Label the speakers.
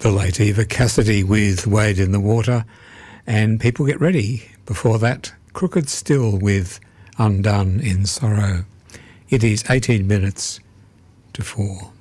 Speaker 1: the late Eva Cassidy with Wade in the Water, and people get ready. Before that, Crooked Still with Undone in Sorrow. It is 18 minutes to 4.